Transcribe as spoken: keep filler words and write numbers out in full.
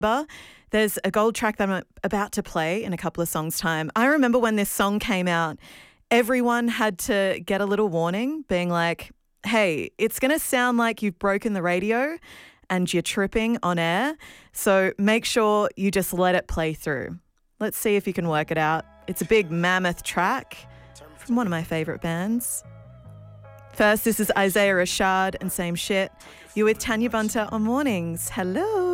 There's a gold track that I'm about to play in a couple of songs' time. I remember when this song came out, everyone had to get a little warning being like, hey, it's going to sound like you've broken the radio and you're tripping on air. So make sure you just let it play through. Let's see if you can work it out. It's a big mammoth track from one of my favourite bands. First, this is Isaiah Rashad and Same Shit. You're with Tanya Bunter on Mornings. Hello.